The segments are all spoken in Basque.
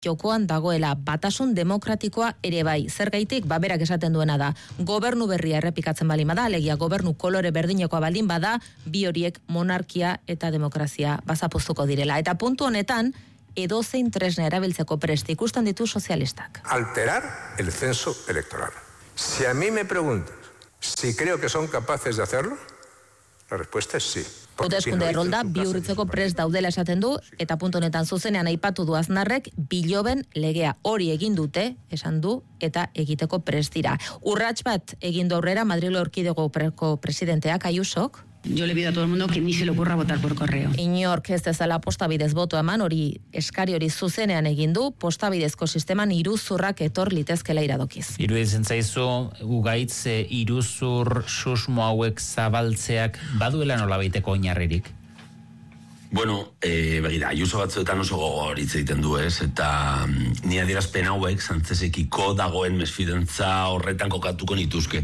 jokoan dagoela, batasun demokratikoa ere bai. Zergaitik, berak esaten duena da, gobernu berria errepikatzen balin bada, alegia gobernu kolore berdinekoa baldin bada, bi horiek monarkia eta demokrazia bazapoztuko direla. Eta puntu honetan, edozein tresna erabiltzeko prest ikusten ditu sozialistak. Alterar el censo electoral. Si a mí me preguntas si creo que son capaces de hacerlo, la respuesta es sí. Hauteskunde errolda bihurritzeko prest daudela esaten du, eta puntu honetan zuzenean aipatu du Aznarrek, biloben legea hori egin dute, esan du, eta egiteko prest dira. Urrats bat egin du aurrera Madrilo Erkidegoko presidenteak, Ayusok. Yo le pido a todo el mundo que ni se le ocurra votar por correo. Inork ez dezala postabidez boto eman, hori eskari hori zuzenean egin du, postabidezko sisteman iruzurrak etor litezkela iradokiz. Iruditzen zaizu, ugaitz iruzur susmo hauek zabaltzeak baduela nolabaiteko oinarririk? Bueno, begira, Ayuso batzuetan oso gogor hitz egiten du, ez? Eta ni adierazpen hauek Sánchezekiko dagoen mesfidantza horretan kokatuko nituzke.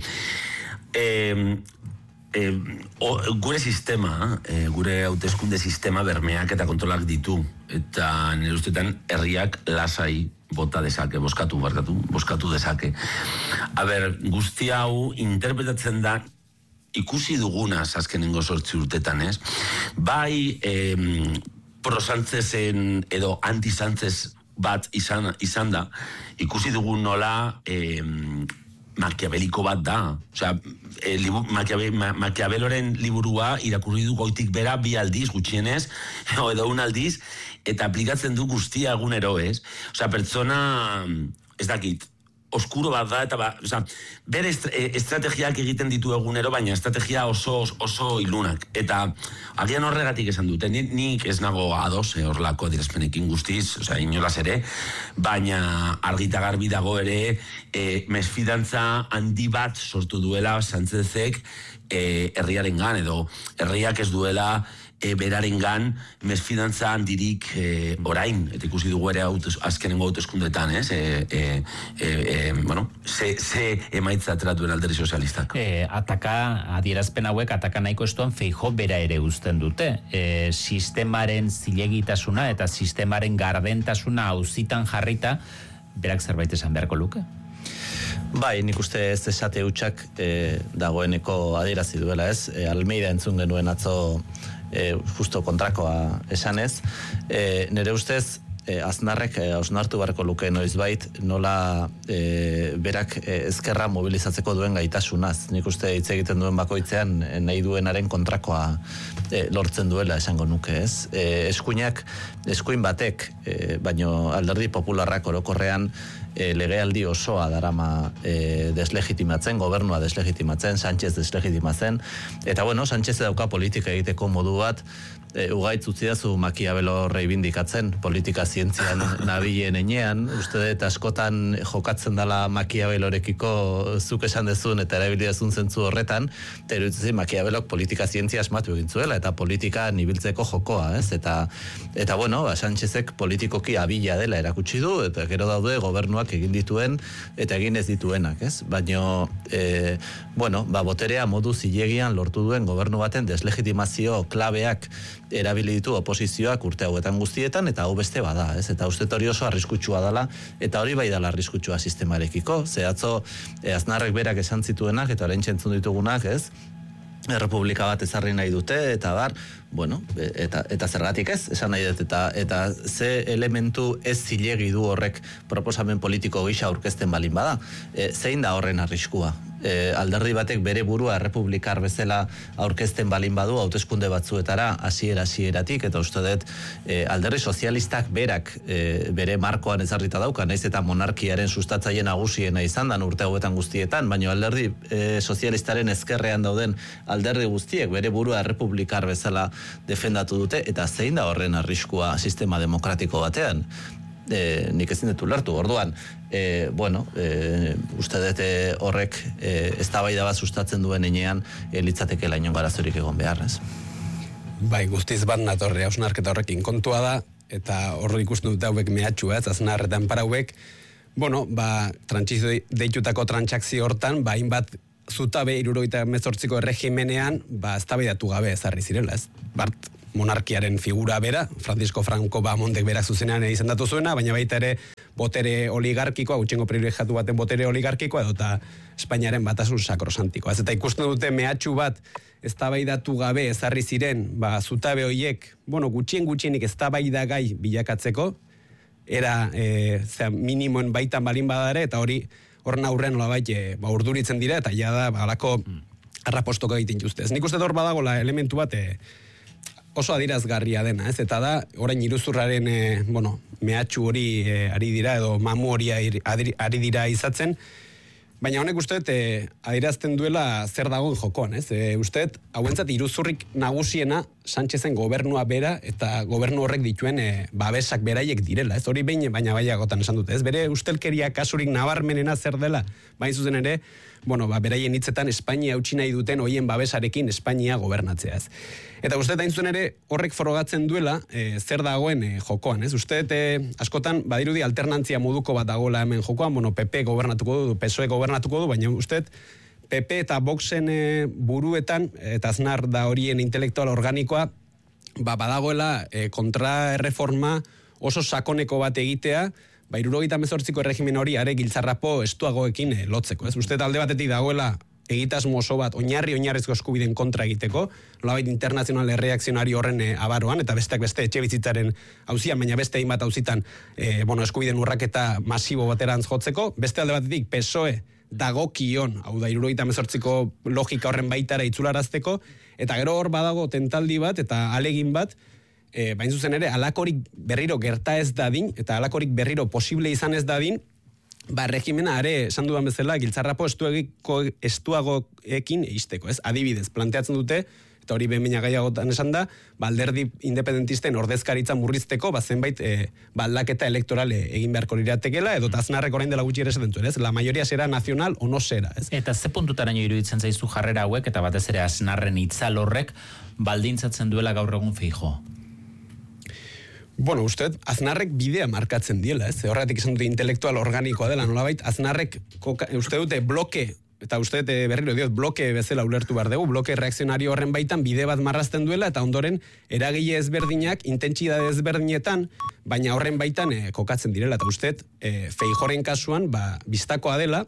Gure sistema, gure hauteskunde sistema bermeak eta kontrolak ditu, eta nire ustetan herriak lasai bota dezake, boskatu dezake. Guzti hau interpretatzen da ikusi dugunaz azkenengo 8 urtetan, ez? Bai, pro-Sánchezen edo anti-Sánchez bat izan da, ikusi dugun nola makiabeliko bat da. Osea, Makiabeloren liburua irakurri du goitik bera 2 aldiz gutxienez, edo 1 aldiz, eta aplikatzen du guztia egunero, ez? Osea, pertsona, ez dakit, oskuro bat da, eta bere estrategiak egiten ditu egunero, baina estrategia oso ilunak. Eta agian horregatik esan dute, nik ez nago ados, horlako adierazpenekin guztiz, osea, inolaz ere, baina argita garbi dago ere, mesfidantza handi bat sortu duela Sánchezek herriarengan, edo herriak ez duela berarengan mesfidantza handirik orain, eta ikusi dugu ere azkenengo hauteskundetan, ez? Ze emaitza atratuen Alderdi Sozialistak. Adierazpen hauek ataka nahiko estuan Feijóo bera ere uzten dute. Sistemaren zilegitasuna eta sistemaren gardentasuna auzitan jarrita, berak zerbait esan beharko luke? Bai, nik uste ez esate hutsak dagoeneko adierazi duela, ez? Almeida entzun genuen atzo justo kontrakoa esanez. Nire ustez, Aznarrek hausnartu beharko luke noizbait nola berak ezkerra mobilizatzeko duen gaitasunaz. Nik uste hitz egiten duen bakoitzean nahi duenaren kontrakoa lortzen duela esango nuke, ez? Eskuin batek, baino Alderdi Popularrak orokorrean legealdi osoa darama deslegitimatzen, gobernua deslegitimatzen, Sánchez deslegitimatzen, eta Sánchez dauka politika egiteko modu bat, ugaitz utzidazu Makiabelo reibindikatzen, politika zientzian nabilen enean, uste dut askotan jokatzen dela Makiabelorekiko zuk esan dezun eta erabilidazun zentzu horretan, eta iruditzen Makiabelok politika zientzia asmatu egin zuela, eta politika nibiltzeko jokoa, ez? Eta Sánchezek politikoki abila dela erakutsi du, eta gero daude gobernuak egin dituen eta egin ez dituenak, ez? Baina, boterea modu zilegian lortu duen gobernu baten deslegitimazio klabeak erabili ditu oposizioak urte hauetan guztietan, eta hau beste bada, ez? Eta uste hori oso arriskutsua dela, eta hori bai dela arriskutsua sistemarekiko. Atzo Aznarrek berak esan zituenak, eta orain entzun ditugunak, ez? Errepublika bat ezarri nahi dute, eta eta zergatik ez, esan nahi dut, eta ze elementu ez zilegi du horrek proposamen politiko gisa aurkezten balin bada. Zein da horren arriskua? Alderdi batek bere burua errepublikar bezala aurkezten balin badu hauteskunde batzuetara hasieratik, eta uste dut Alderdi Sozialistak berak bere markoan ezarrita dauka, naiz eta monarkiaren sustatzaile nagusiena izan dan urte hauetan guztietan, baina Alderdi Sozialistaren ezkerrean dauden alderdi guztiek bere burua errepublikar bezala defendatu dute, eta zein da horren arriskua sistema demokratiko batean? Nik ezin dut ulertu, orduan, uste dut horrek eztabaida bat sustatzen duen enean litzatekela inongo arazorik egon beharrez. Bai, guztiz bat natorre hausnarketa horrekin kontua da, eta horre ikusten dute hauek mehatxua, Aznar eta Enpar hauek, trantsizio deitutako trantsakzio hortan, hainbat zutabe 78ko erregimenean eztabaidatu gabe ezarri zirela, ez? Bart monarkiaren figura bera, Francisco Franco Bahamontek berak zuzenean izendatu zuena, baina baita ere botere oligarkikoa, gutxiengo privilegiatu baten botere oligarkikoa, edo eta Espainiaren batasun sakrosantikoa. Ez eta ikusten dute mehatxu bat eztabaidatu gabe ezarri ziren, zutabe hoiek, gutxienik eztabaidagai bilakatzeko, era minimoen baitan balin badare, eta horren aurrean nolabait urduritzen dira, eta ja da halako arrapostoko egiten justez. Nik uste hor badagola elementu bat oso adirazgarria dena, ez? Eta da, orain iruzurraren mehatxu hori ari dira, edo mamu hori ari dira izatzen, baina honek usteet adirazten duela zer dagoen jokoan, ez? Usteet, hauentzat iruzurrik nagusiena Sánchezen gobernua bera eta gobernu horrek dituen babesak beraiek direla, ez? Hori behin baina baiagotan esan dute, ez? Bere ustelkeria kasurik nabarmenena zer dela, bain zuzen ere, beraien hitzetan Espainia eutsi nahi duten hoien babesarekin Espainia gobernatzea, ez? Eta usteet hain zuen ere horrek frogatzen duela zer dagoen jokoan, ez? Usteet askotan badirudi alternantzia moduko bat dagoela hemen jokoan, PP gobernatuko du, PSOE gobernatuko du, baina usteet PP eta Voxen buruetan, eta Aznar da horien intelektual organikoa, badagoela kontraerreforma oso sakoneko bat egitea, 78ko erregimen hori are giltzarrapo estuagoekin lotzeko, ez? Uste alde batetik dagoela egitasmo oso bat oinarrizko eskubideen kontra egiteko, nolabait internazional erreakzionari horren abaroan, eta besteak beste etxe bizitzaren auzian, baina beste hainbat auzitan eskubideen urraketa masibo baterantz jotzeko, beste alde batetik PSOE dagokion, hau da 78ko logika horren baitara itzularazteko, eta gero hor badago tentaldi bat eta alegin bat, bain zuzen ere, alakorik berriro gerta ez dadin, eta alakorik berriro posible izan ez dadin, regimena are, esan dudan bezala, giltzarrapo estuagoekin eisteko, ez? Adibidez, planteatzen dute, eta hori behin gaiagotan esan da, alderdi independentisten ordezkaritza murrizteko, zenbait aldaketa elektoral egin beharko liratekela, edo Aznarrek orain dela gutxi ere esaten zuen, ez? La mayoría será nacional o no será, ez? Eta ze puntutaraino iruditzen zaizu jarrera hauek, eta batez ere Aznarren itzal horrek baldintzatzen duela gaur egun Feijóo? Uste, Aznarrek bidea markatzen diela, ez? Horretik esan dute intelektual organikoa dela, nolabait, Aznarrek, uste dute bloke, eta uste berriro diot, bloke bezala ulertu behar dugu, bloke reakzionario horren baitan bide bat marrazten duela, eta ondoren eragile ezberdinak, intentsitate ezberdinetan, baina horren baitan kokatzen direla, eta uste, Feijóoren kasuan, bistakoa dela,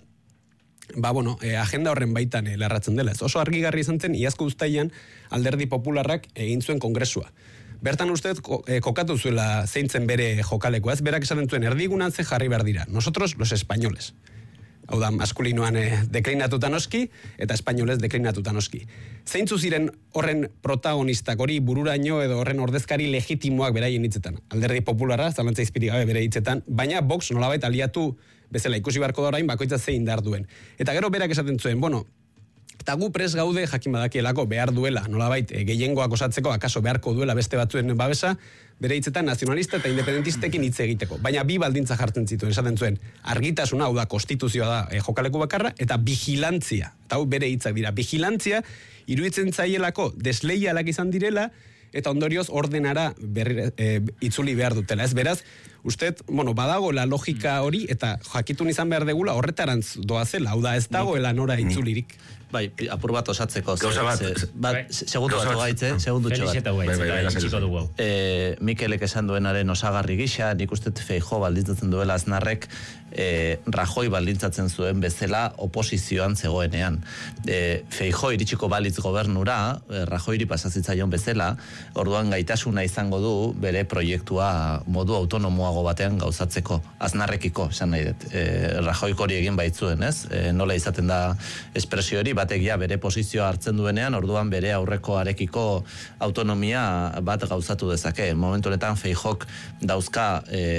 agenda horren baitan lerratzen dela. Ez oso argigarri izan zen, iazko uztailan alderdi popularrak egin zuen kongresua. Bertan uste kokatu zuela zeintzen bere jokaleko, ez? Berak esaten zuen erdigunan ze jarri behar dira. Nosotros, los españoles. Hau da, maskulinoan deklinatuta noski, eta españoles deklinatuta noski. Zeintzu ziren horren protagonistak, hori bururaino edo horren ordezkari legitimoak beraien hitzetan. Alderdi popularra, zalantza izpirik gabe bere hitzetan, baina Vox nolabait aliatu bezala ikusi beharko da orain bakoitza zein indar duen. Eta gero berak esaten zuen, eta gu pres gaude jakin badakielako behar duela, nolabait gehiengoak osatzeko, akaso beharko duela beste batzuen babesa, bere hitzetan nazionalista eta independentistekin hitz egiteko. Baina bi baldintza jartzen zituen, esaten zuen, argitasuna, hau da, konstituzioa da jokaleku bakarra, eta vigilantzia, eta hau bere hitzak dira, vigilantzia, iruditzen zaielako desleialak izan direla, eta ondorioz ordenara itzuli behar dutela. Ez beraz, usted, badago la logika hori, eta jakitun izan behar degula horretarantz doazela, hau da, ez dagoela nora itzulirik. Bai, apur bat osatzeko. Gauza bat. Segundu bat gaitze, segundutxo bat. Mikelek esan duenaren osagarri gisa, nik uste Feijóo baldintzatzen duela Aznarrek, Rajoy baldintzatzen zuen bezala oposizioan zegoenean. Feijóo iritsiko balitz gobernura, Rajoyri pasazitzaion bezala, orduan gaitasuna izango du bere proiektua modu autonomoago batean gauzatzeko, Aznarrekiko, esan nahi dut. Rajoyko hori egin baitzuen, ez? Nola izaten da espresio hori, batek bere posizioa hartzen duenean, orduan bere aurreko arekiko autonomia bat gauzatu dezake. Momentu honetan Feijóok dauzka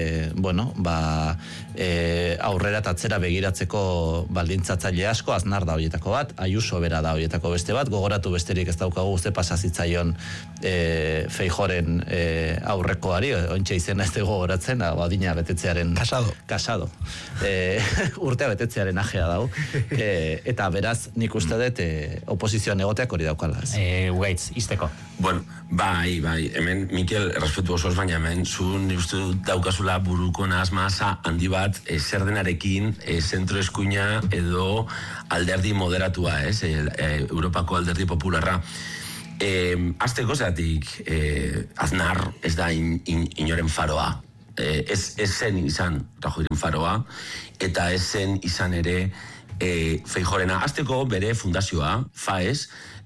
aurrera tatzera begiratzeko baldintzatzaile asko, Aznar da horietako bat, Ayuso bera da horietako beste bat, gogoratu besterik ez daukagu ze pasazitzaion Feijóoren aurrekoari, ointxe izena ez dugu gogoratzen, adina betetzearen... Kasado. Urtea betetzearen ajea dau. Eta beraz, nik uste dut oposizioan egoteak hori daukala. Ugaitz, izteko. Bai, hemen, Mikel, errespetu osoz, baina hemen, zuen uste daukazula buruko nahazmasa handi bat, zer denarekin, zentro eskuina edo alderdi moderatua, Europako alderdi popularra. Azteko zeratik, Aznar ez da inoren faroa. Ez zen izan Rajoyren faroa, eta ez zen izan ere Feijorena. Azteko bere fundazioa, FAES,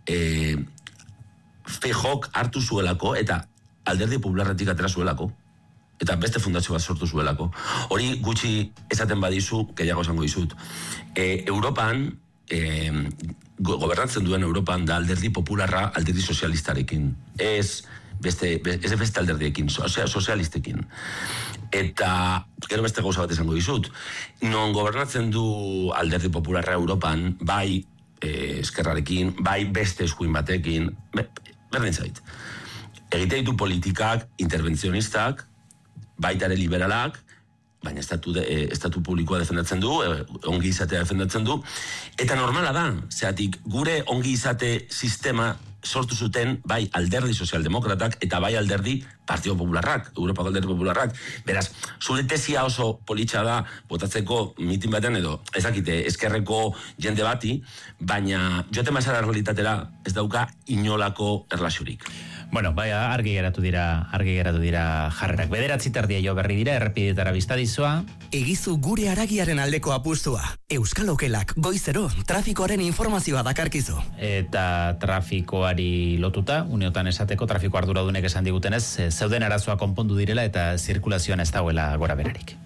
Feijok hartu zuelako, eta Alderdi Popularretik atera zuelako. Eta beste fundazio bat sortu zuelako. Hori gutxi esaten badizu, gehiago esango dizut. Europan, gobernatzen duen Europan da Alderdi Popularra Alderdi Sozialistarekin. Ez beste alderdiekin, sozialistekin. Eta, gero beste gauza bat esango dizut, non gobernatzen du Alderdi Popularra Europan, bai eskerrarekin, bai beste eskuin batekin, berdin zait. Egite ditu politikak, intervenzionistak, baita ere liberalak, baina estatu publikoa defendatzen du, ongi izatea defendatzen du, eta normala da, zeatik gure ongi izate sistema sortu zuten bai Alderdi Sozialdemokratak eta bai Alderdi Partido Popularrak, Europako Alderdi Popularrak. Beraz, zure tesia oso politxa da botatzeko mitin batean edo ezakite eskerreko jende bati, baina joten bazara realitatera ez dauka inolako erlaxurik. Bueno, bai, argi geratu dira jarrerak. 9:00 jo berri dira, errepideetara biztadizoa. Egizu gure haragiaren aldeko apustua. Euskal Okelak goizero trafikoaren informazioa dakarkizu. Eta trafikoari lotuta, uneotan esateko trafiko arduradunek esan digutenez, zeuden arazoa konpondu direla eta zirkulazioan ez dagoela gora berarik.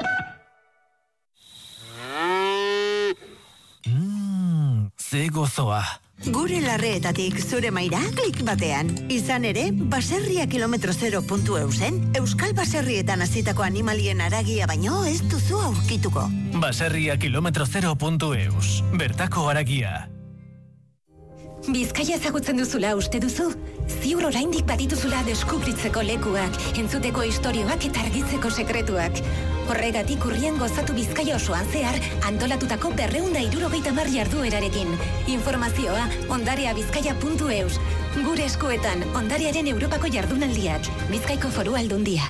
Ze gozoa. Gure larreetatik zure maira klik batean. Izan ere, baserria km0.eusen, Euskal Baserrietan hasitako animalien haragia baino ez duzu aurkituko. Baserria km0.eus. Bertako haragia. Bizkaia ezagutzen duzula uste duzu? Ziur oraindik badituzula deskubritzeko lekuak, entzuteko istorioak eta argitzeko sekretuak. Horregatik urrian gozatu Bizkaia osoan zehar antolatutako 270 jarduerarekin. Informazioa ondareabizkaia.eus. Gure eskuetan ondarearen Europako jardunaldiak. Bizkaiko Foru Aldundia.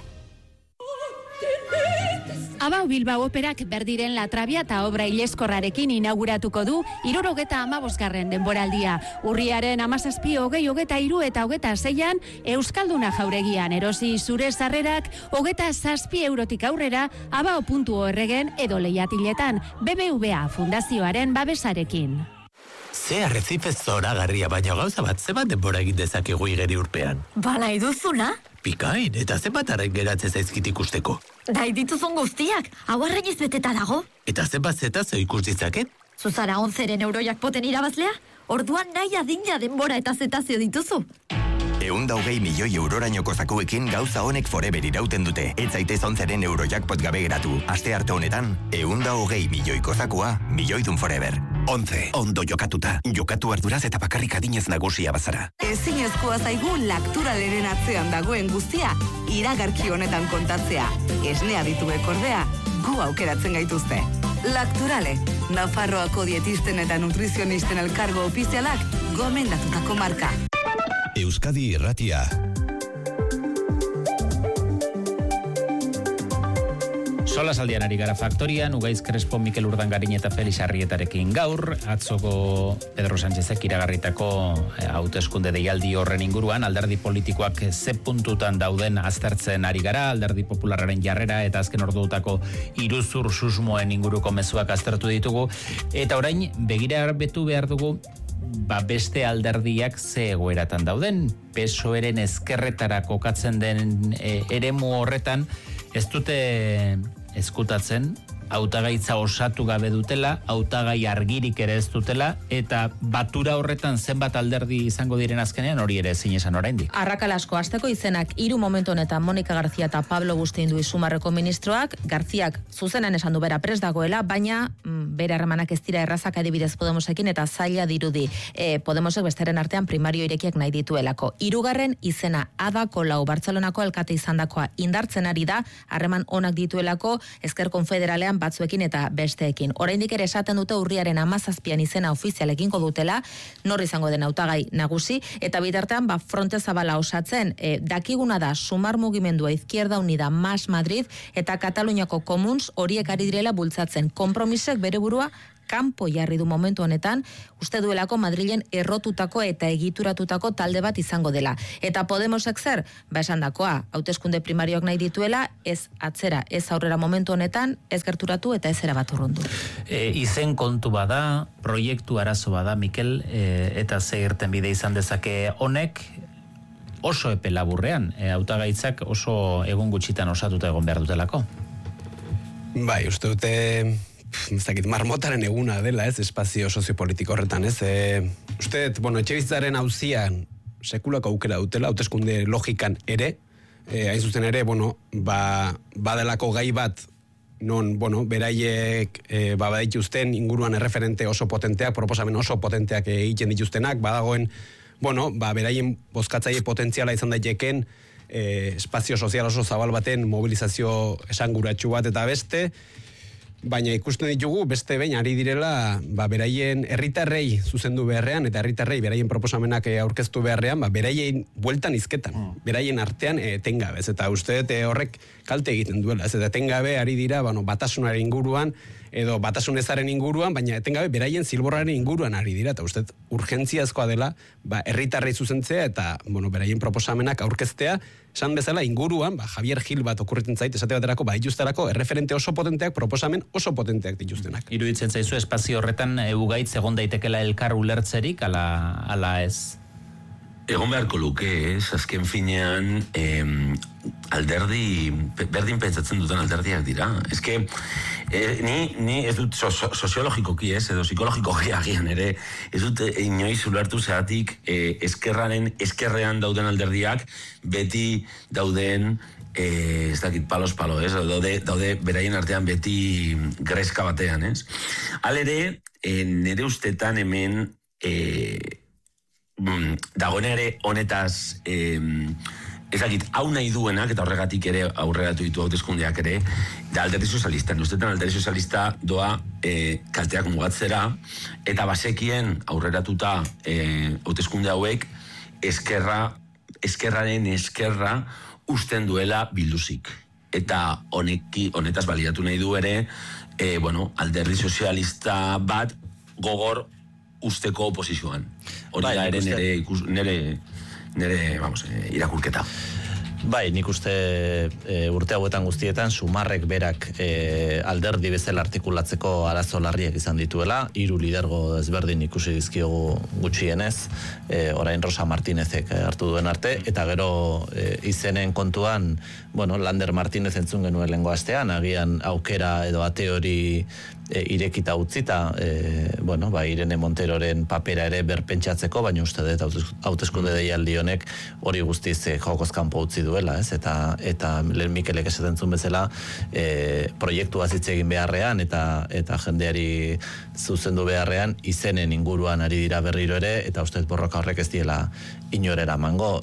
Abao Bilbao Operak berdiren La Trabia eta obra ileskorrarekin inauguratuko du 75. denboraldia. Urriaren 17, 20, 23 eta 26an Euskalduna jauregian erosi zure sarrerak 27 eurotik aurrera abao.orgen edo lehiatiletan BBVA Fundazioaren babesarekin. Ze arrezife zoragarria baino gauza bat, zebat denbora egin dezakegu igeri urpean? Nahi duzuna? Pikain, eta zenbat arren geratzen zaizkit ikusteko. Nahi dituzun guztiak, hau arregiz beteta dago. Eta zenbat zetazo ikus ditzaket? Zuzara 11 eurojakpoten irabazlea? Orduan nahi adina denbora eta zetazio dituzu. 120 milioi eurorainoko zakuekin gauza honek forever irauten dute. Ez zaitez 11 eurojakpot gabe geratu. Aste arte honetan, 120 milioiko zakua, milioidun forever. 11. Ondo jokatuta. Jokatu arduraz eta bakarrik adinez nagusia bazara. Ezinezkoa zaigu Lakturaleren atzean dagoen guztia, iragarki honetan kontatzea. Esnea dituek ordea, gu aukeratzen gaituzte. Lakturale, Nafarroako dietisten eta nutrizionisten elkargo ofizialak gomendatutako marka. Euskadi Irratia. Solasaldian ari gara faktorian, Ugaiz Crespo, Mikel Urdangarin eta Felix Arrietarekin gaur, atzoko Pedro Sánchezek iragarritako hauteskunde deialdi horren inguruan, alderdi politikoak ze puntutan dauden aztertzen ari gara, alderdi popularraren jarrera eta azken orduotako iruzur susmoen inguruko mezuak aztertu ditugu, eta orain begira betu behar dugu beste alderdiak ze egoeratan dauden, PSOEren ezkerretara kokatzen den eremu horretan, ez dute eskutatzen, hautagaitza osatu gabe dutela, hautagai argirik ere ez dutela, eta batura horretan zenbat alderdi izango diren azkenean hori ere ezin esan oraindik. Arrakalasko asteko izenak 3 momentu honetan Monika Garzia eta Pablo Bustindu Izumarreko ministroak, Garziak zuzenan esan du bera prest dagoela, baina bere harremanak ez dira errazak adibidez Podemosekin eta zaila dirudi. Podemosek besteren artean primario irekiak nahi dituelako. 3. izena Ada Colau Bartzelonako alkate izandakoa indartzen ari da, harreman onak dituelako Ezker Konfederalean batzuekin eta besteekin. Oraindik ere esaten dute urriaren 17an izena ofizialekingo dutela, nor izango den hautagai nagusi, eta bitartean fronte zabala osatzen, dakiguna da Sumar mugimendua Izquierda Unida Mas Madrid eta Kataluniako Komuns horiek ari direla bultzatzen. Konpromisek bere burua kanpo jarri du momentu honetan, uste duelako Madrilen errotutako eta egituratutako talde bat izango dela. Eta Podemosek zer? Esandakoa, hauteskunde primarioak nahi dituela, ez atzera, ez aurrera momentu honetan, ez gerturatu eta ez erabat urrundu. Izen kontu bada, proiektu arazo bada, Mikel, eta ze irtenbide izan dezake honek, oso epe laburrean, hautagaitzak oso egun gutxitan osatuta egon behar dutelako. Bai, uste dute, marmotaren eguna dela, ez, espazio soziopolitiko horretan, ez, uste, etxebizitzaren auzian sekulako aukera dutela, hauteskunde logikan ere, hain zuzen ere, badelako gai bat, non, beraiek badituzten inguruan erreferente oso potenteak, proposamen oso potenteak egiten dituztenak, badagoen, beraien bozkatzaile potentziala izan daiteken espazio sozial oso zabal baten mobilizazio esanguratsu bat eta beste, baina ikusten ditugu beste behin ari direla beraien herritarrei zuzendu beharrean eta herritarrei beraien proposamenak aurkeztu beharrean, beraien bueltan izketan, beraien artean etengabe, eta uste dut horrek kalte egiten duela, eta etengabe ari dira batasunaren inguruan edo batasun ezaren inguruan, baina etengabe beraien zilborraren inguruan ari dira, eta uste urgentziazkoa dela herritarrei zuzentzea eta beraien proposamenak aurkeztea, esan bezala inguruan, Javier Gil bat okurritzen zait, esate baterako, dituzterako erreferente oso potenteak, proposamen oso potenteak dituztenak. Iruditzen zaizu espazio horretan ugaitz egon daitekela elkar ulertzerik, ala ez? Egon beharko luke, azken finean alderdi, berdin pentsatzen duten alderdiak dira. Ni ez dut soziologikoki edo psikologikoki agian ere, ez dut inoiz ulertu zeatik eskerrean dauden alderdiak, beti dauden ez dakit palos, daude beraien artean beti greska batean, ez? Halere, nire ustetan hemen dagoen ere honetaz ezakit, hau nahi duenak, eta horregatik ere aurreratu ditu hauteskundeak ere, da alderdi sozialista. Ustetan alderdi sozialista doa kalteak mugatzera, eta basekien aurreratuta hauteskunde hauek eskerraren eskerra usten duela bilduzik. Eta honetaz baliatu nahi du ere, alderdi sozialista bat gogor usteko oposizioan. Hori da ere nire irakurketa. Bai, nik uste urte hauetan guztietan Sumarrek berak alderdi bezala artikulatzeko arazo larriak izan dituela, 3 lidergo ezberdin ikusi dizkiogu gutxienez, orain Rosa Martínezek hartu duen arte, eta gero izenen kontuan, Lander Martínez entzun genuen lehengo astean, agian aukera edo ate hori irekita utzita, Irene Monteroren papera ere berpentsatzeko, baina uste dut hauteskunde deialdi honek hori guztiz jokoz kanpo utzi duela, ez? Eta lehen Mikelek esaten zuen bezala proiektua hitz egin beharrean eta jendeari zuzendu beharrean izenen inguruan ari dira berriro ere, eta uste borroka horrek ez diela inorera mango,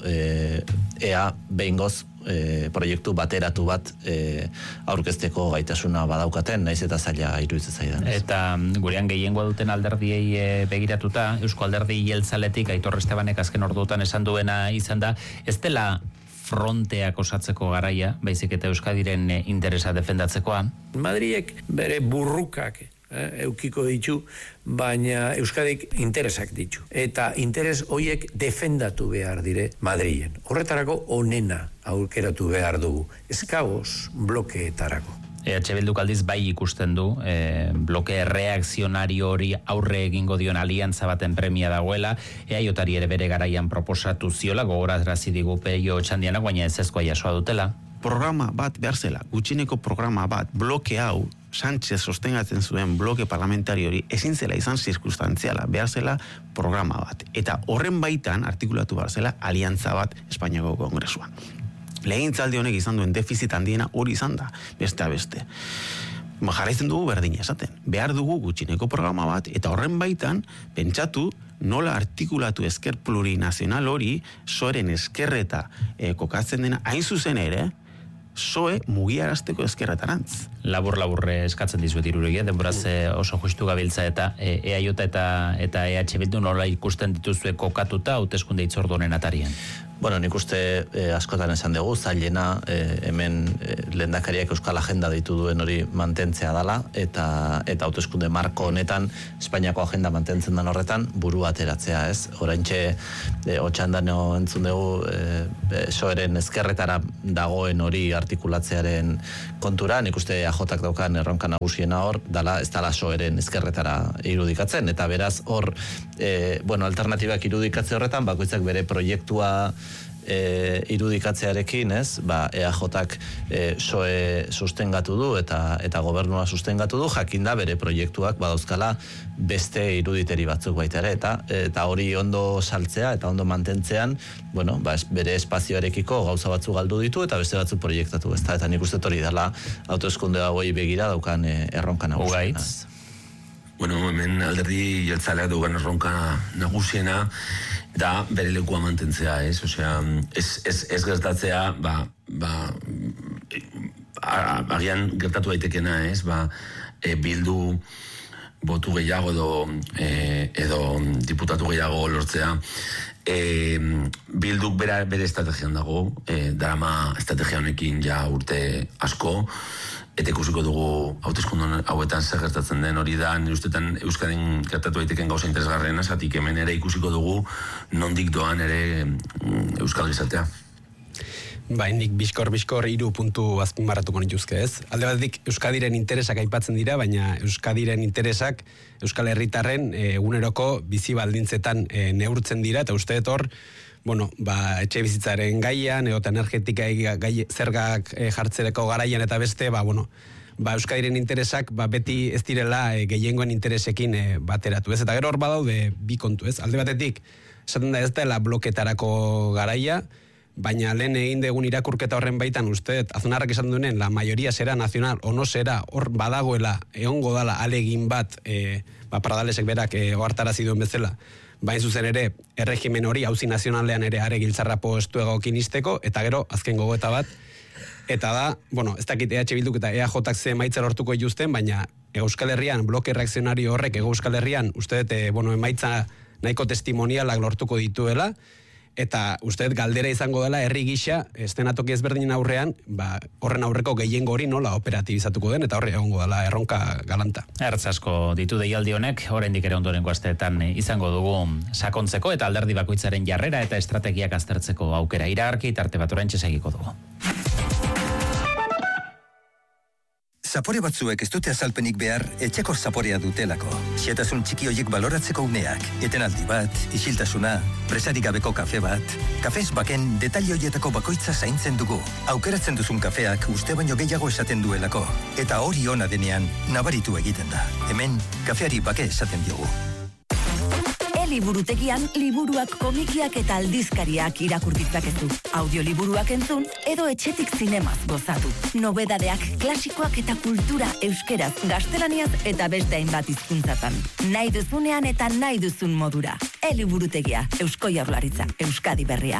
ea behingoz proiektu bateratu bat aurkezteko gaitasuna badaukaten, naiz eta zaila iruditzen zaidan. Eta gurean gehiengoa duten alderdiei begiratuta, Eusko Alderdi Jeltzaletik Aitor Estebanek azken orduotan esan duena izan da, ez dela fronteak osatzeko garaia, baizik eta Euskadiren interesa defendatzekoa. Madrilek bere burrukak eukiko ditu, baina Euskadik interesak ditu. Eta interes horiek defendatu behar dire Madrilen. Horretarako onena aurkeratu behar dugu. Ez blokeetarako. EH Bilduk aldiz bai ikusten du, bloke reakzionario hori aurre egingo dion aliantza baten premia dagoela, EAJari ere bere garaian proposatu ziola, gogorazi digu Peio Otxandianak, baina ezezkoa jasoa dutela. Programa bat behar zela, gutxineko programa bat, bloke hau, Sánchez sostengatzen zuen bloke parlamentari hori, ezin zela izan zirkustantziala, behar zela programa bat. Eta horren baitan artikulatu behar zela aliantza bat Espainiako Kongresuan. Legintzaldi honek izan duen defizit handiena hori izan da, beste. Jarraitzen dugu berdina esaten. Behar dugu gutxineko programa bat, eta horren baitan, pentsatu nola artikulatu esker plurinazional hori, soeren eskerreta kokatzen dena, hain zuzen ere, soe mugiarazteko eskerretarantz. Labur eskatzen dizuet iruregia, denboraz oso justu gabiltza eta EAJ eta EH Bildu nola ikusten dituzue kokatuta hauteskunde hitzordu honen atarian. Bueno, nik uste askotan esan dugu, zailena hemen lehendakariak euskal agenda ditu duen hori mantentzea dala, eta hauteskunde marko honetan, Espainiako agenda mantentzen den horretan, buru ateratzea, ez? Oraintxe, otxandan entzun dugu, soeren ezkerretara dagoen hori artikulatzearen kontura, nik uste AJak daukan erronka nagusiena hor, dala, ez dala soeren ezkerretara irudikatzen, eta beraz hor, alternatibak irudikatze horretan, bakoitzak bere proiektua irudikatzearekin, ez? EAJak SOE sustengatu du eta gobernua sustengatu du, jakinda bere proiektuak badauzkala beste iruditeri batzuk baita ere, eta hori ondo saltzea eta ondo mantentzean, bere espazioarekiko gauza batzu galdu ditu eta beste batzuk proiektatu, ezta? Eta nik uste hori dela hauteskunde hauei begira daukan erronka nagusiena. Hemen alderdi jeltzaleak dugan erronka nagusiena da bere lekua mantentzea, ez? Osea, ez gertatzea, agian gertatu daitekena, ez? Bildu botu gehiago edo diputatu gehiago lortzea. Bilduk bere estrategian dago, darama estrategia honekin ja urte asko, eta ikusiko dugu hauteskunde hauetan zer gertatzen den, hori da, nire ustetan Euskadin gertatu daiteken gauza interesgarriena, zatik hemen ere ikusiko dugu nondik doan ere Euskal Gizatea. Nik bizkor 3 puntu azpimarratuko nituzke, ez? Alde batetik Euskadiren interesak aipatzen dira, baina Euskadiren interesak Euskal Herritarren eguneroko bizi baldintzetan neurtzen dira, eta uste hor, etxe bizitzaren gaian, eta energetika zergak jartzereko garaian eta beste, Euskadiren interesak beti ez direla gehiengoen interesekin bateratu, ez? Eta gero hor badaude bi kontu, ez? Alde batetik, esaten da ez dela bloketarako garaia, baina lehen egin degun irakurketa horren baitan uste, Azunarrak esan duenen, la mayoría será nacional, o no será, hor badagoela, egongo dala alegin bat, Pradalesek berak ohartarazi duen bezala, bain zuzen ere, erregimen hori, auzi nazionalean ere are giltzarra postu egokin izteko, eta gero, azken gogoeta bat, eta da, ez dakit EH Bilduk eta EAJak ze emaitza lortuko dituzten, baina Euskal Herrian, bloke reakzionario horrek, Euskal Herrian, uste emaitza nahiko testimonialak lortuko dituela, eta uste galdera izango dela herri gisa, estenatoki ezberdinen aurrean, horren aurreko gehiengo hori nola operatibizatuko den, eta horre egongo dela erronka galanta. Ertz asko ditu deialdi honek, oraindik ere ondorengo asteetan izango dugu sakontzeko, eta alderdi bakoitzaren jarrera eta estrategiak aztertzeko aukera iragarki, tarte bat oraintxe segiko dugu. Zapore batzuek ez dute azalpenik behar etxeko zaporea dutelako. Xetasun txiki hoiek baloratzeko uneak, etenaldi bat, isiltasuna, presarik gabeko kafe bat. Kafez baken detalle hoietako bakoitza zaintzen dugu. Aukeratzen duzun kafeak uste baino gehiago esaten duelako. Eta hori ona denean nabaritu egiten da. Hemen, kafeari bake esaten diogu. Liburutegian liburuak, komikiak eta aldizkariak irakur ditzakezu. Audioliburuak entzun edo etxetik zinemaz gozatu. Nobedadeak, klasikoak eta kultura euskeraz, gaztelaniaz eta beste hainbat hizkuntzatan. Nahi duzunean eta nahi duzun modura. Liburutegia, Eusko Jaurlaritza, Euskadi Berria.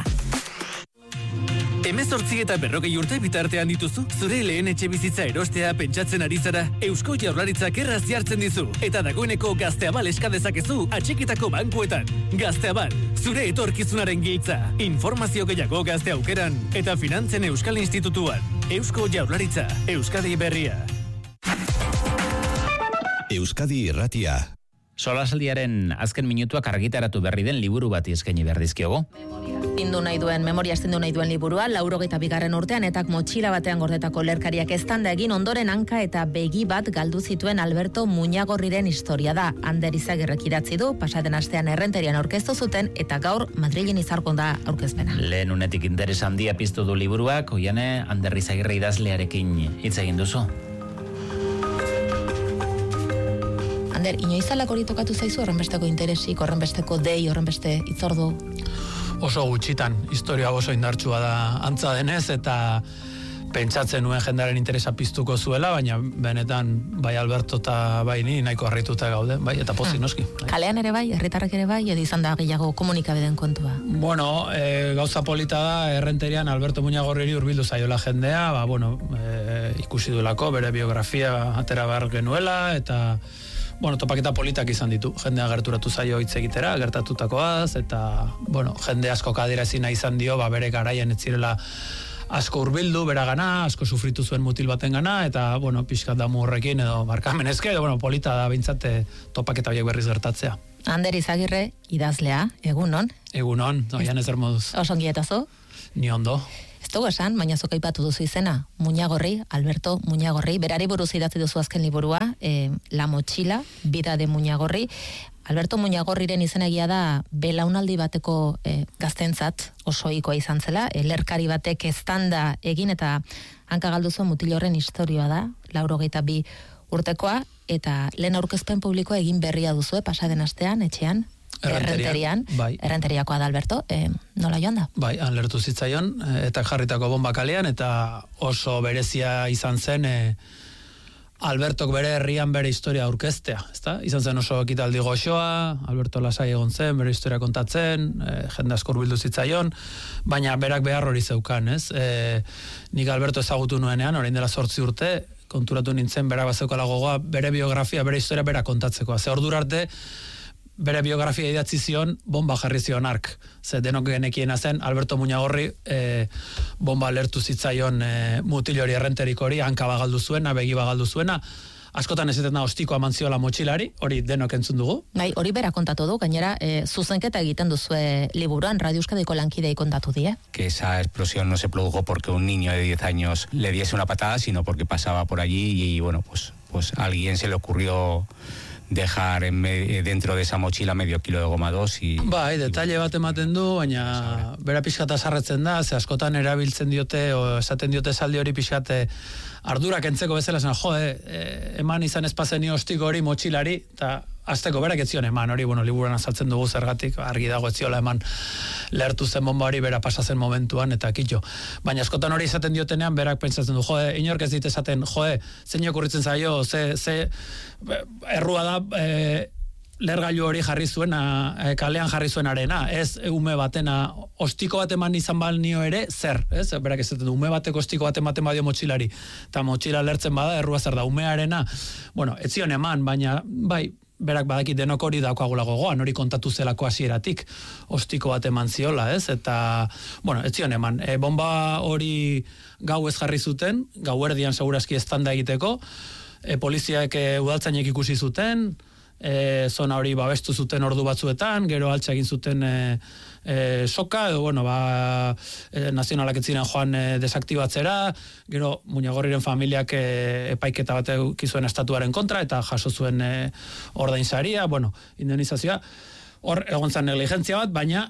18 eta 40 urte bitartean dituzu, zure lehen etxe bizitza erostea pentsatzen ari zara, Eusko Jaurlaritzak erraz jartzen dizu, eta dagoeneko Gazteabal eska dezakezu atxikitako bankuetan. Gazteabal, zure etorkizunaren giltza. Informazio gehiago Gazte Aukeran eta Finantzen Euskal Institutuan. Eusko Jaurlaritza, Euskadi Berria. Euskadi Irratia. Solasaldiaren azken minutuak argitaratu berri den liburu bati eskaini behar dizkiogu. Memoria astindu nahi duen liburua, 82. urtean etak motxila batean gordetako lerkariak eztanda egin ondoren hanka eta begi bat galdu zituen Alberto Muñagorriren historia da. Ander Izagirrek idatzi du, pasaden astean Errenterian aurkeztu zuten eta gaur Madrilen izarkon da aurkezpena. Lehen unetik interes handia piztu du liburuak, oiane Ander Izagirre idazlearekin hitz egin duzu. Ander, inoizalak hori tokatu zaizu horrenbesteko interesik, horrenbesteko dei, horrenbeste itzordu? Oso gutxitan, historia oso indartsua da antza denez, eta pentsatzen nuen jendaren interesa piztuko zuela, baina benetan bai Alberto eta bai ni nahiko harrituta gaude, bai, eta pozik noski. Kalean ere bai, herritarrak ere bai, edo izan da gehiago komunikabideen kontua? Bueno, gauza polita da, Errenterian Alberto Muñagorriri hurbildu zaiola jendea, ikusi duelako, bere biografia atera behar genuela, eta topaketa politak izan ditu. Jendea gerturatu zaio hitz egitera, gertatutakoaz, eta, jende asko adierazi nahi izan dio, bere garaian ez zirela asko hurbildu beragana, asko sufritu zuen mutil batengana, eta, pixkat damu horrekin, edo barkamenezke, edo, polita da bintzate topaketa horiek berriz gertatzea. Ander Izagirre, idazlea, egunon? Egunon, oian ezer moduz. Osongi eta zu? Ni ondo. Ez dugu esan, baina zuk aipatu duzu izena, Muñagorri, Alberto Muñagorri, berari buruz idatzi duzu azken liburua, La mochila, vida de Muñagorri. Alberto Muñagorriren izenegia da belaunaldi bateko gaztentzat oso ohikoa izan zela, lerkari batek eztanda egin eta hanka galdu zuen mutil horren istorioa da, 82 urtekoa, eta lehen aurkezpen publikoa egin berria duzue, pasaden astean, etxean, Errenterian, errenteriakoa da Alberto, nola joan da? Bai, han lertu zitzaion, eta jarritako bomba kalean, eta oso berezia izan zen, Albertok bere herrian bere historia aurkeztea, ezta? Izan zen oso ekitaldi goxoa, Alberto lasai egon zen, bere historia kontatzen, jende asko hurbildu zitzaion, baina berak behar hori zeukan, ez? Nik Alberto ezagutu nuenean, orain dela 8 urte, konturatu nintzen berak bazeukala gogoa, bere biografia, bere historia bera kontatzeko. Ze ordura arte, bere biografia idatzi zion, bomba jarri zion ark. Ze denok genekiena zen, Alberto Muñagorri bomba lertu zitzaion mutil hori errenterik hori, hanka bagaldu zuena, begi bagaldu zuena, askotan ezeten da ostikoa mantziola motxilari, hori denok entzun dugu. Bai, hori bera kontatu du, gainera zuzenketa egiten duzue liburuan, Radio Euskadiko lankidei kontatu die. Que esa explosión no se produjo porque un niño de 10 años le diese una patada, sino porque pasaba por allí y pues a alguien se le ocurrió dejar dentro de esa mochila medio kilo de goma 2 y... Bai, detalle bat ematen du, baina bera pixkata sarretzen da, ze askotan erabiltzen diote, o esaten diote esaldi hori pixkate ardurak entzeko bezala zen, eman izan espazen ostiko hori motxilari, eta azteko berak etzion eman hori, liburan azaltzen dugu zergatik, argi dago etziola eman lehertu zen bomba hori bera pasazen momentuan, eta kitxo. Baina askotan hori izaten diotenean, berak pentsatzen du, inork ez dit esaten, zein okurritzen zaio, ze errua da, lehergailu hori jarri zuena, kalean jarri zuenarena, ez ume batena, ostiko bat eman izan balnio ere, zer, ez? Berak esaten du, ume bateko ostiko bat ematen badio motxilari, eta motxila lehertzen bada, errua zer da, umearena, etzion eman, baina, bai, berak badakit denok hori daukagula gogoan, hori kontatu zelako hasieratik, ostiko bat eman ziola, ez? Eta, etzion eman, bomba hori gau ez jarri zuten, gau erdian segurazki estanda egiteko, poliziak udaltzainek ikusi zuten, zona hori babestu zuten ordu batzuetan, gero altxa egin zuten soka, edo, nazionalak etziren joan desaktibatzera, gero Muñagorriren familiak epaiketa bat eukizuen estatuaren kontra, eta jaso zuen ordainsaria, indemnizazioa, hor egon zan negligentzia bat, baina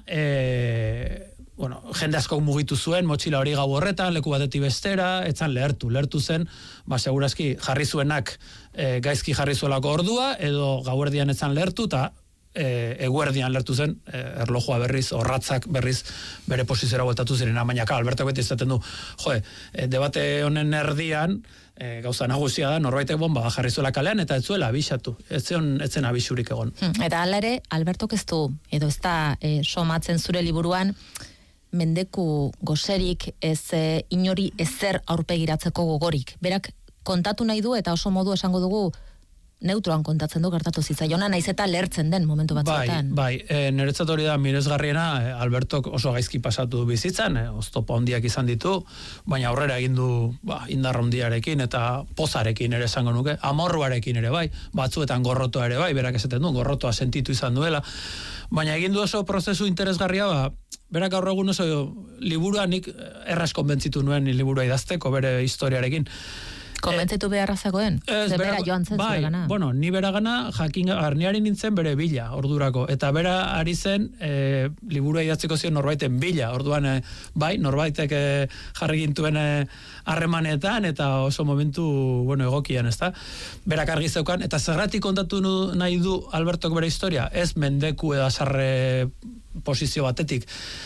jende asko mugitu zuen, motxila hori gau horretan, leku batetik bestera, etzan lehertu zen, segurazki jarri zuenak gaizki jarri zuelako ordua, edo gauerdian etzan lehertu, eta eguerdian lertu zen, erlojua berriz, orratzak berriz bere poziziora bueltatu ziren, baina Alberto beti izaten du, debate honen erdian, gauza nagusia da, norbaitek bomba jarri zuela kalean, eta ez zuela abisatu, etzen abisurik egon. Eta hala ere, Albertok ez du, edo ez da somatzen zure liburuan, mendeku goserik, ez inori ezer aurpegiratzeko gogorik. Berak kontatu nahi du, eta oso modu esango dugu, neutroan kontatzen du gertatu zitzaiona, naiz eta lertzen den momentu batzuetan. Bai, niretzat hori da miresgarriena, Albertok oso gaizki pasatu bizitzan, oztopo handiak izan ditu, baina aurrera egin du indar handiarekin eta pozarekin ere esango nuke, amorruarekin ere bai, batzuetan gorrotoa ere bai, berak esaten du, gorrotoa sentitu izan duela, baina egin du oso prozesu interesgarria, berak gaur egun oso liburua nik erraz konbentzitu nuen liburua idazteko bere historiarekin. Konbentzitu beharra zagoen? Bera joan zen zure gana? Ni bera gana, arniari nintzen bere bila, ordurako. Eta bera ari zen, liburua idatzeko zion norbaiten bila. Orduan, norbaitek jarri gintuen harremanetan, eta oso momentu, egokian, ezta? Berak argi zeukan, eta zergatik kontatu nahi du Albertok bere historia? Ez mendeku edo azarre posizio batetik.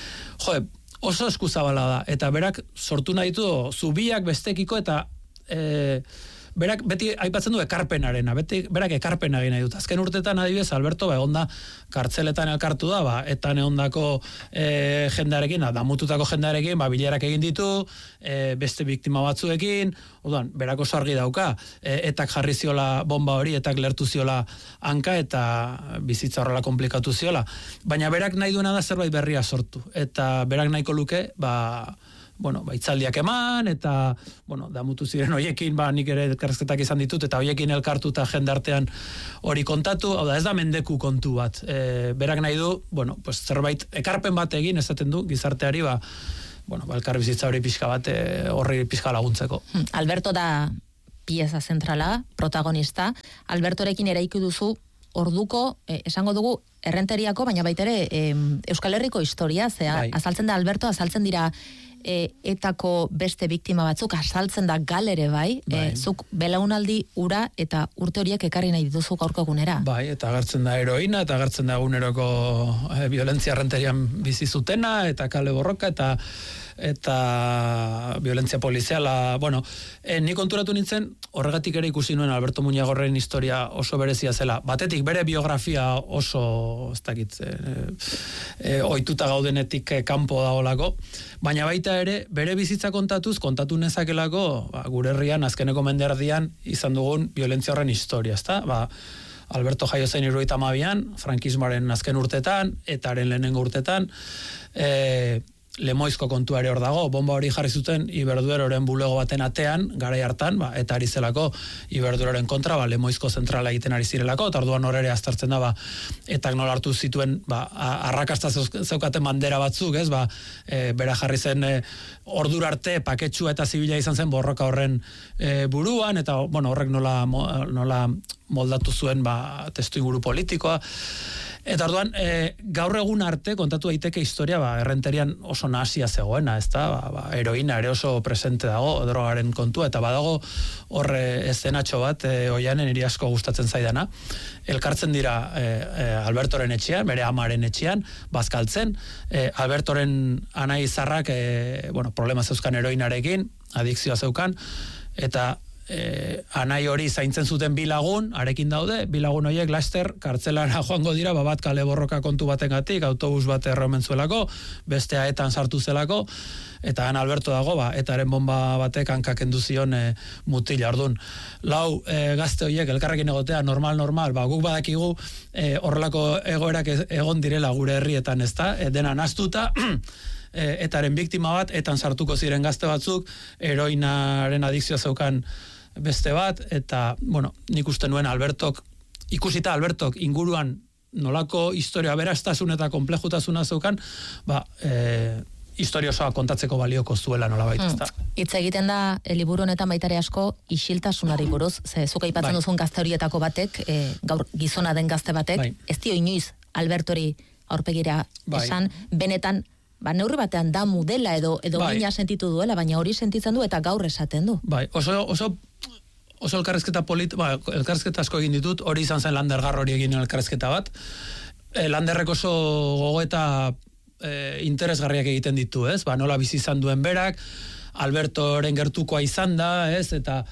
Oso eskuzabala da, eta berak sortu nahi du zubiak bestekiko, eta berak beti aipatzen du ekarpenarena, berak ekarpena egin nahi dut. Azken urtetan adibidez, Alberto, egonda kartzeletan elkartu da, eta neondako jendearekin, damututako jendearekin, bilerak egin ditu, beste biktima batzuekin, oduan, berak oso argi dauka, etak jarri ziola bomba hori, etak lertu ziola hanka, eta bizitza horrela komplikatu ziola. Baina berak nahi duena da zerbait berria sortu, eta berak nahiko luke, itzaldiak eman, eta, damutu ziren hoiekin, nik ere elkarrizketak izan ditut, eta hoiekin elkartu eta jendartean hori kontatu, hau da, ez da mendeku kontu bat. Berak nahi du, zerbait, ekarpen bat egin, esaten du, gizarteari, elkar bizitza hori pixka bat, horri pixka laguntzeko. Alberto da pieza zentrala, protagonista. Albertorekin eraiki duzu, orduko, esango dugu, errenteriako, baina baitere Euskal Herriko historia, azaltzen da Alberto, azaltzen dira etako beste biktima batzuk, azaltzen da galere zuk belaunaldi ura eta urte horiek ekarri nahi dituzu gaurko egunera. Eta agertzen da heroina, eta agertzen da eguneroko violentzia errenterian bizi zutena, eta kale borroka, eta violentzia poliziala, nik konturatu nintzen, horregatik ere ikusi nuen Alberto Muñagorren historia oso berezia zela. Batetik bere biografia oso, ez dakit, ohituta gaudenetik kanpo dagoelako, baina baita ere, bere bizitza kontatu nezakelako, gure herrian, azkeneko menderdian, izan dugun violentzia horren historia, ezta? Alberto jaio zen 72an, frankismoaren azken urtetan, etaren lehenengo urtetan, Lemoizko kontua ere hor dago, bomba hori jarri zuten Iberdueroren bulego baten atean, garai hartan, eta ari zelako Iberdueroren kontra, Lemoizko zentrala egiten ari zirelako, eta orduan hor ere aztertzen da, etak nola hartu zituen, arrakasta zeukaten bandera batzuk, bera jarri zen ordura arte paketsua eta zibila izan zen borroka horren buruan, eta horrek nola moldatu zuen testu inguru politikoa. Eta orduan, gaur egun arte kontatu daiteke historia, errenterian oso nahasia zegoena, heroina ere oso presente dago, drogaren kontua, eta badago horre eszenatxo bat, oianen niri asko gustatzen zaidana, elkartzen dira Albertoren etxean, bere amaren etxean, bazkaltzen, Albertoren anai zarrak, problema zeuzkan heroinarekin, adikzioa zeukan, eta anai hori zaintzen zuten bi lagun, arekin daude, bi lagun horiek laster kartzelara joango dira, bat kale borroka kontu batengatik, autobus bat erromen zuelako, bestea etan sartu zelako, eta han Alberto dago, etaren bomba batek hankak kendu zion mutila, orduan. Lau gazte horiek elkarrekin egotea normal, guk badakigu horrelako egoerak egon direla gure herrietan, ezta, dena nahastuta, etaren biktima bat, etan sartuko ziren gazte batzuk, heroinaren adikzioa zeukan beste bat, eta, nik uste nuen ikusita Albertok inguruan nolako historia beraztasun eta komplejutasuna zeukan, historia osoa kontatzeko balioko zuela nolabait, ezta. Hitz egiten da, liburu honetan baitare asko, isiltasunari buruz, zuk aipatzen duzun gazte horietako batek, gaur gizona den gazte batek, ez dio inoiz Albertori aurpegira esan, benetan, neurri batean da mudela edo mina sentitu duela, baina hori sentitzen du eta gaur esaten du. Oso elkarrezketa elkarrezketa asko egin ditut, hori izan zen Landergar hori egin elkarrezketa bat. Landerrek oso gogoeta interesgarriak egiten ditu, nola bizi izan duen berak, Albertoren gertukoa izan da, eta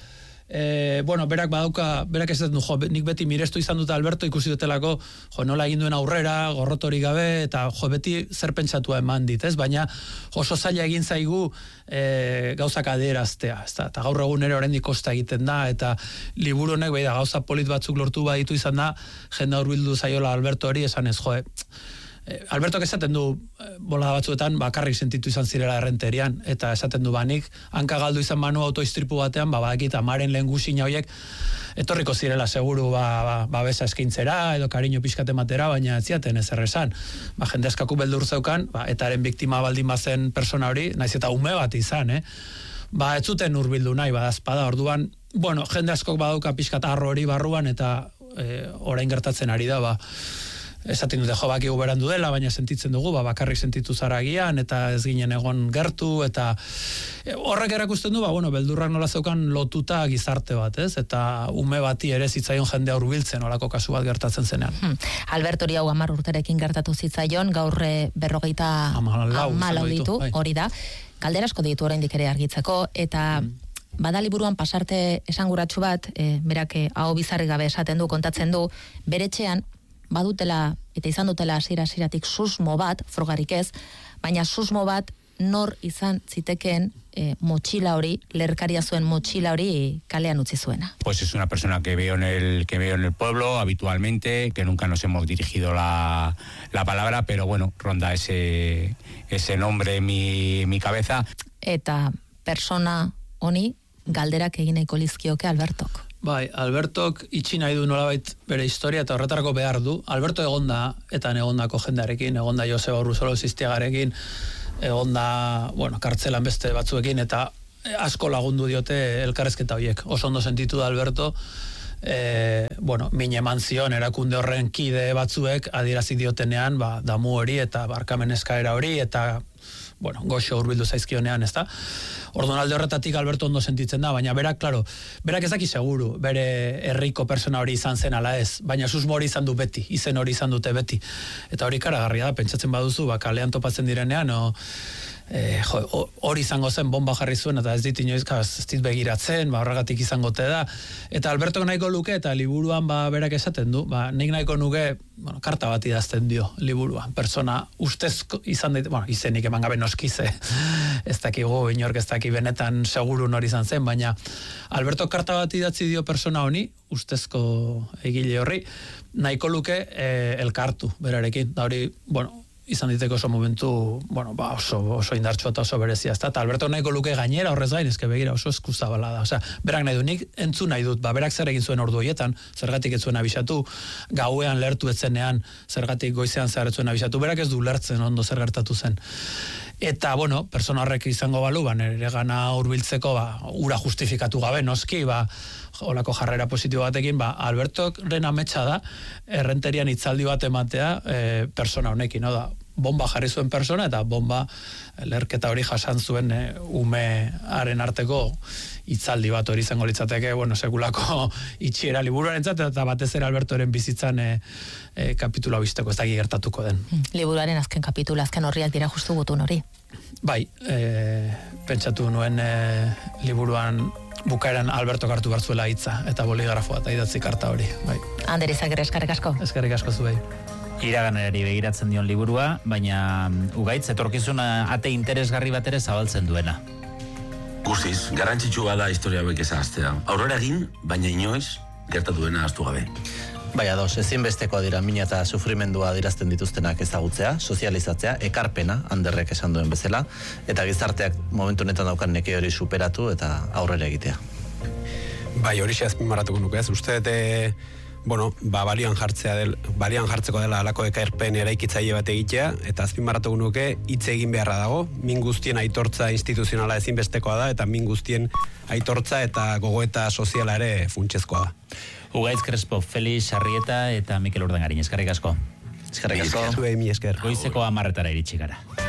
berak ez du, nik beti mirestu izan dut Alberto, ikusi dutelako, nola egin duen aurrera, gorrotori gabe, eta beti zer pentsatua eman dit, baina oso zaila egin zaigu gauzak adieraztea, eta gaur egun ere oraindik kosta egiten da, eta liburu honek gauza polit batzuk lortu baditu izan da, jende hurbildu zaiola Alberto hori, esan ez, Albertok esaten du bolada batzuetan bakarrik sentitu izan zirela errenterian, eta esaten du nik hanka galdu izan banu autoistripu batean, badakit amaren lehen guzina horiek etorriko zirela seguru babesa eskintzera edo kariño pixkate matera, baina ez ziaten ez errezan. Jende askaku beldur zeukan, etaren biktima baldin bazen persona hori, naiz eta ume bat izan, ez zuten hurbildu nahi, badazpada, orduan, jende askok badauka pixkat arro hori barruan, eta orain gertatzen ari da, esaten dute bakigu berandu dela, baina sentitzen dugu, bakarrik sentitu zara agian, eta ez ginen egon gertu, eta horrek erakusten du, beldurrak nola zeukan lotuta gizarte bat, eta ume bati ere zitzaion jendea hurbiltzen, olako kasu bat gertatzen zenean. Albertori hau 10 urterekin gertatu zitzaion, gaur 54 ditu, hori da. Galdera asko ditu oraindik ere argitzeko, eta bada liburuan pasarte esanguratsu bat, berak hau bizarri gabe esaten du, kontatzen du, bere etxean badutela eta izan dutela hasieratik susmo bat, frogarik ez, baina susmo bat nor izan zitekeen motxila hori, lerkaria zuen motxila hori kalean utzi zuena. Pues es una persona que veo en el pueblo habitualmente, que nunca nos hemos dirigido la palabra, pero bueno, ronda ese nombre en mi cabeza. Eta persona honi galderak egin nahiko lizkioke Albertok. Bai, Albertok itxi nahi du nolabait bere historia eta horretarako behar du. Alberto egonda eta egondako jendearekin, egonda Joseba Urruzolo Ziztiagarekin, egonda, kartzelan beste batzuekin, eta asko lagundu diote elkarrezketa horiek. Oso ondo sentitu da Alberto, min eman zion erakunde horren kide batzuek adierazi diotenean, damu hori eta barkamen eskaera hori, eta goxo hurbildu zaizkionean, ezta? Orduan alde horretatik Alberto ondo sentitzen da, baina berak ez daki seguru, bere herriko persona hori izan zen ala ez, baina susmo hori izan du beti, izen hori izan dute beti. Eta hori karagarria da, pentsatzen baduzu, kalean topatzen direnean, hori izango zen bomba jarri zuen, eta ez dit inoiz, ez dit begiratzen, horregatik izango te da. Eta Alberto nahiko luke, eta liburuan berak esaten du, nik nahiko nuke, karta bat idazten dio liburuan. Persona ustezko izan daite, izenik eman gabe noskize, ez dakigu, inork ez daki benetan seguru nori izan zen, baina Alberto karta bat idatzi dio persona honi, ustezko egile horri, nahiko luke elkartu berarekin, da hori, izan diteko oso momentu, oso indartsua eta oso berezia, eta Alberto nahiko luke gainera horrez gain, ezke begira oso eskuzabala da, osea, berak nahi du, nik entzun nahi dut, berak zer egin zuen ordu horietan, zergatik ez zuen abisatu, gauean lertu etzenean, zergatik goizean zer ez zuen abisatu, berak ez du lertzen ondo zer gertatu zen. Eta, persona horrek izango balu, nire gana hurbiltzeko, ura justifikatu gabe, noski, olako jarrera positibo batekin, Albertok ren ametsa da, errenterian hitzaldi bat ematea persona honekin, da, bomba jarri zuen persona, eta bomba lerketa hori jasan zuen umearen arteko hitzaldi bat hori izango litzateke, sekulako itxiera liburuarentzat, eta batez ere Albertoren bizitzan kapitula bizteko, ez daki gertatuko den. Liburuaren azken kapitula, azken horriak dira justu gutun hori. Bai, pentsatu nuen liburuan bukaeran Alberto hartu hartzuela hitza, eta boligrafoa eta idatzi karta hori. Bai. Ander Izagirre, eskerrik asko. Eskerrik asko zuei. Iraganari begiratzen dion liburua, baina ugaitz, etorkizuna ate interesgarri bat ere zabaltzen duena. Guztiz, garrantzitsua da historia hauek ezagaztea. Aurrera egin, baina inoiz gertatu dena ahaztu gabe. Bai, ados, ezinbestekoa dira mina eta sufrimendua adirazten dituztenak ezagutzea, sozializatzea, ekarpena, Anderrek esan duen bezala, eta gizarteak momentu honetan daukan neke hori superatu eta aurrera egitea. Bai, hori azpimarratuko nuke ez, uste balioan jartzeko dela alako ekarpen eraikitzaile bat egitea, eta azpimarratuko nuke hitz egin beharra dago, min guztien aitortza instituzionala ezinbestekoa da, eta min guztien aitortza eta gogoeta soziala ere funtsezkoa da. Ugaitz Crespo, Felix Sarrieta eta Mikel Urdangarin, eskerrik asko. Eskerrik asko. Zuei mi esker. Goizeko 10:00 iritsi gara.